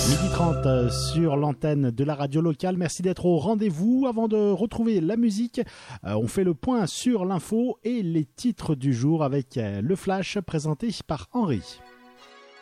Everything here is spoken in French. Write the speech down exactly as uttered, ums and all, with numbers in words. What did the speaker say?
midi trente sur l'antenne de la radio locale. Merci d'être au rendez-vous. Avant de retrouver la musique, on fait le point sur l'info et les titres du jour avec le flash présenté par Henri.